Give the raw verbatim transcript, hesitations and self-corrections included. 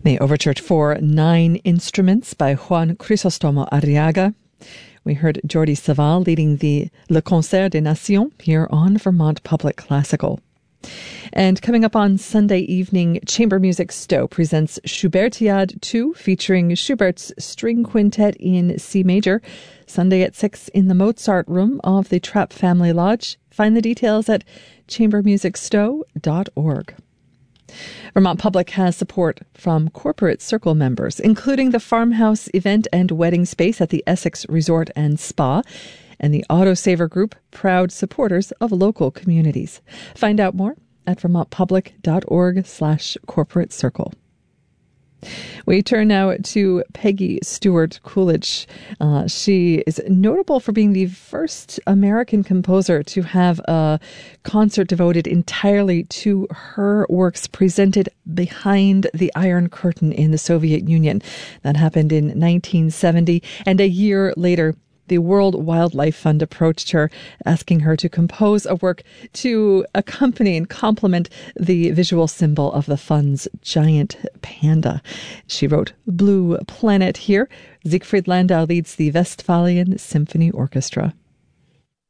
The overture for nine instruments by Juan Crisostomo Arriaga. We heard Jordi Savall leading the Le Concert des Nations here on Vermont Public Classical. And coming up on Sunday evening, Chamber Music Stowe presents Schubertiade two, featuring Schubert's String Quintet in C Major, Sunday at six in the Mozart Room of the Trapp Family Lodge. Find the details at chamber music stowe dot org. Vermont Public has support from Corporate Circle members, including the Farmhouse Event and Wedding Space at the Essex Resort and Spa, and the Autosaver Group, proud supporters of local communities. Find out more at vermontpublic.org slash corporate circle. We turn now to Peggy Stewart Coolidge. Uh, she is notable for being the first American composer to have a concert devoted entirely to her works presented behind the Iron Curtain in the Soviet Union. That happened in nineteen seventy, and a year later, the World Wildlife Fund approached her, asking her to compose a work to accompany and complement the visual symbol of the fund's giant panda. She wrote Blue Planet here. Siegfried Landau leads the Westphalian Symphony Orchestra.